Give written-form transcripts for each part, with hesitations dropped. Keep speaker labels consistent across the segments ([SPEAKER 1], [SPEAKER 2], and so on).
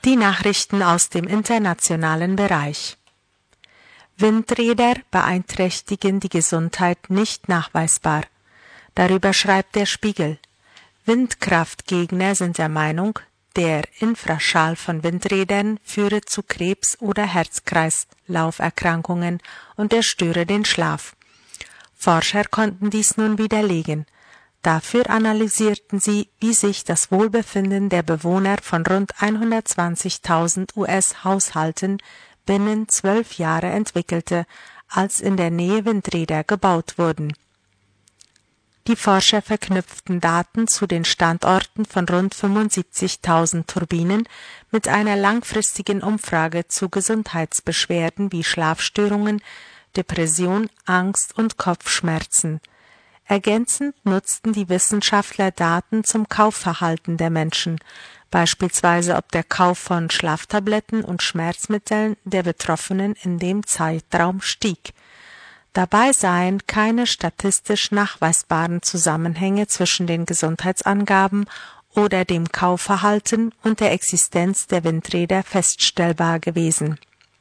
[SPEAKER 1] Die Nachrichten aus dem internationalen Bereich. Windräder beeinträchtigen die Gesundheit nicht nachweisbar. Darüber schreibt der Spiegel. Windkraftgegner sind der Meinung, der Infraschall von Windrädern führe zu Krebs- oder Herz-Kreislauf-Erkrankungen und erstöre den Schlaf. Forscher konnten dies nun widerlegen. Dafür analysierten sie, wie sich das Wohlbefinden der Bewohner von rund 120.000 US-Haushalten binnen 12 Jahre entwickelte, als in der Nähe Windräder gebaut wurden. Die Forscher verknüpften Daten zu den Standorten von rund 75.000 Turbinen mit einer langfristigen Umfrage zu Gesundheitsbeschwerden wie Schlafstörungen, Depression, Angst und Kopfschmerzen. Ergänzend nutzten die Wissenschaftler Daten zum Kaufverhalten der Menschen, beispielsweise ob der Kauf von Schlaftabletten und Schmerzmitteln der Betroffenen in dem Zeitraum stieg. Dabei seien keine statistisch nachweisbaren Zusammenhänge zwischen den Gesundheitsangaben oder dem Kaufverhalten und der Existenz der Windräder feststellbar gewesen.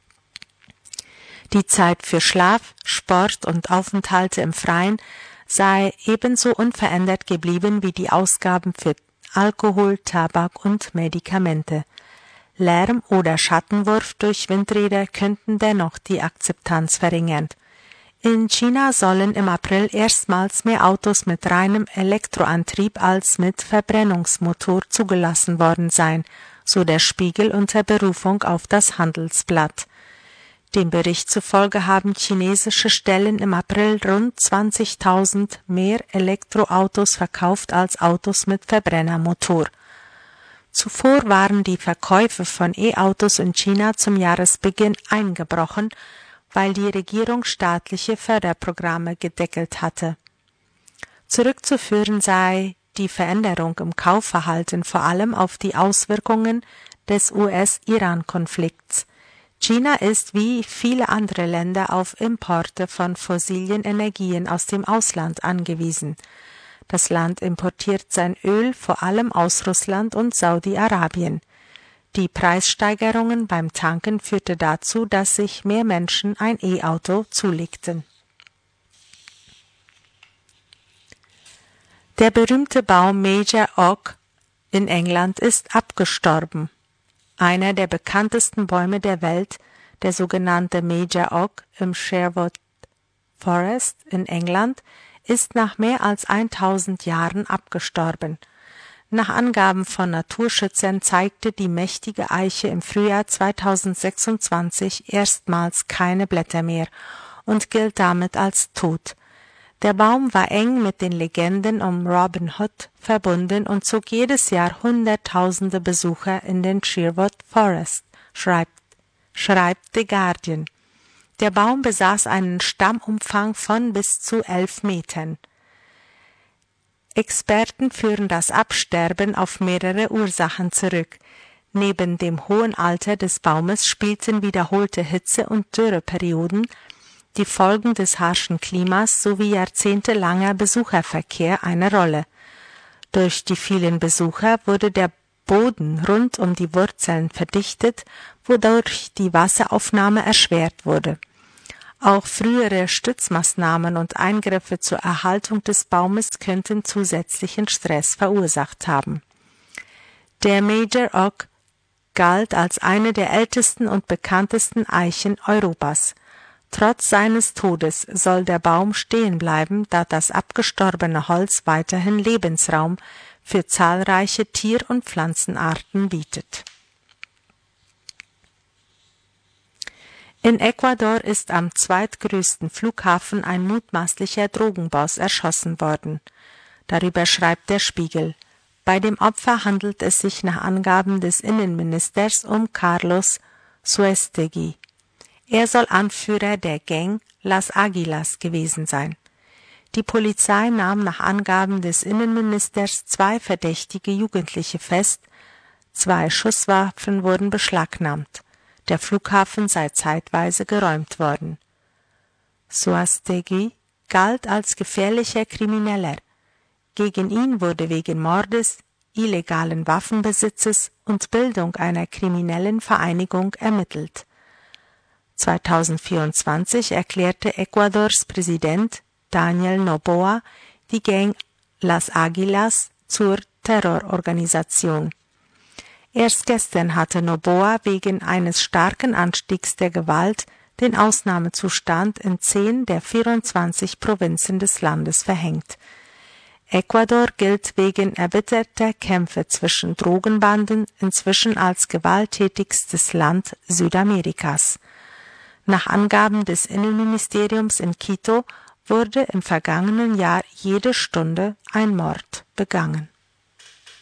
[SPEAKER 1] Die Zeit für Schlaf, Sport und Aufenthalte im Freien sei ebenso unverändert geblieben wie die Ausgaben für Alkohol, Tabak und Medikamente. Lärm oder Schattenwurf durch Windräder könnten dennoch die Akzeptanz verringern. In China sollen im April erstmals mehr Autos mit reinem Elektroantrieb als mit Verbrennungsmotor zugelassen worden sein, so der Spiegel unter Berufung auf das Handelsblatt. Dem Bericht zufolge haben chinesische Stellen im April rund 20.000 mehr Elektroautos verkauft als Autos mit Verbrennermotor. Zuvor waren die Verkäufe von E-Autos in China zum Jahresbeginn eingebrochen, weil die Regierung staatliche Förderprogramme gedeckelt hatte. Zurückzuführen sei die Veränderung im Kaufverhalten vor allem auf die Auswirkungen des US-Iran-Konflikts. China ist wie viele andere Länder auf Importe von fossilen Energien aus dem Ausland angewiesen. Das Land importiert sein Öl vor allem aus Russland und Saudi-Arabien. Die Preissteigerungen beim Tanken führte dazu, dass sich mehr Menschen ein E-Auto zulegten. Der berühmte Baum Major Oak in England ist abgestorben. Einer der bekanntesten Bäume der Welt, der sogenannte Major Oak im Sherwood Forest in England, ist nach mehr als 1000 Jahren abgestorben. Nach Angaben von Naturschützern zeigte die mächtige Eiche im Frühjahr 2026 erstmals keine Blätter mehr und gilt damit als tot. Der Baum war eng mit den Legenden um Robin Hood verbunden und zog jedes Jahr Hunderttausende Besucher in den Sherwood Forest, schreibt The Guardian. Der Baum besaß einen Stammumfang von bis zu 11 Metern. Experten führen das Absterben auf mehrere Ursachen zurück. Neben dem hohen Alter des Baumes spielten wiederholte Hitze- und Dürreperioden, die Folgen des harschen Klimas sowie jahrzehntelanger Besucherverkehr eine Rolle. Durch die vielen Besucher wurde der Boden rund um die Wurzeln verdichtet, wodurch die Wasseraufnahme erschwert wurde. Auch frühere Stützmaßnahmen und Eingriffe zur Erhaltung des Baumes könnten zusätzlichen Stress verursacht haben. Der Major Oak galt als eine der ältesten und bekanntesten Eichen Europas. Trotz seines Todes soll der Baum stehen bleiben, da das abgestorbene Holz weiterhin Lebensraum für zahlreiche Tier- und Pflanzenarten bietet. In Ecuador ist am zweitgrößten Flughafen ein mutmaßlicher Drogenboss erschossen worden. Darüber schreibt der Spiegel. Bei dem Opfer handelt es sich nach Angaben des Innenministers um Carlos Suestegui. Er soll Anführer der Gang Las Águilas gewesen sein. Die Polizei nahm nach Angaben des Innenministers 2 verdächtige Jugendliche fest, 2 Schusswaffen wurden beschlagnahmt. Der Flughafen sei zeitweise geräumt worden. Suestegui galt als gefährlicher Krimineller. Gegen ihn wurde wegen Mordes, illegalen Waffenbesitzes und Bildung einer kriminellen Vereinigung ermittelt. 2024 erklärte Ecuadors Präsident Daniel Noboa die Gang Las Águilas zur Terrororganisation. Erst gestern hatte Noboa wegen eines starken Anstiegs der Gewalt den Ausnahmezustand in 10 der 24 Provinzen des Landes verhängt. Ecuador gilt wegen erbitterter Kämpfe zwischen Drogenbanden inzwischen als gewalttätigstes Land Südamerikas. Nach Angaben des Innenministeriums in Quito wurde im vergangenen Jahr jede Stunde ein Mord begangen.